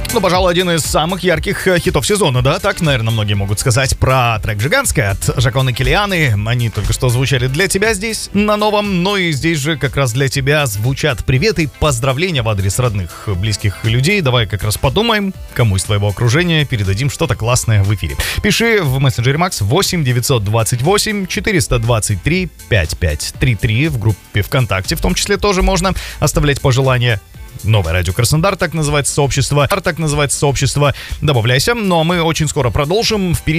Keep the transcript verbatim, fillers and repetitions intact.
Ну, пожалуй, один из самых ярких хитов сезона, да? Так, наверное, многие могут сказать про трек «Жиганская» от Жакон и Килианы. Они только что звучали для тебя здесь, на новом. Но и здесь же как раз для тебя звучат приветы и поздравления в адрес родных, близких людей. Давай как раз подумаем, кому из твоего окружения передадим что-то классное в эфире. Пиши в мессенджере Макс восемь девятьсот двадцать восемь четыреста двадцать три пятьдесят пять тридцать три. В группе ВКонтакте в том числе тоже можно оставлять пожелания. Новое радио Краснодар, так называется сообщество. Так называется сообщество. Добавляйся. Ну а мы очень скоро продолжим. Впереди